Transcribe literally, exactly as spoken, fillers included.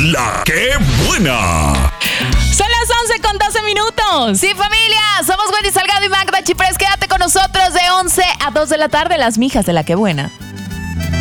La que buena. Son las once con doce minutos. Sí, familia, somos Wendy Salgado y Magda Chiprés. Quédate con nosotros de once a dos de la tarde, las mijas de La que buena.